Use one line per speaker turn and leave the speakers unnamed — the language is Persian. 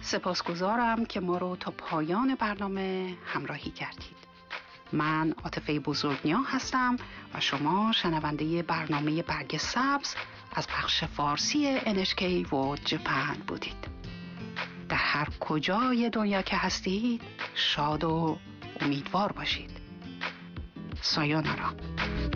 سپاسگزارم که ما رو تا پایان برنامه همراهی کردید. من عاطفه بزرگنیا هستم و شما شنونده برنامه برگ سبز از بخش فارسی NHK World Japan بودید. در هر کجای دنیا که هستید شاد و امیدوار باشید. سایونارا.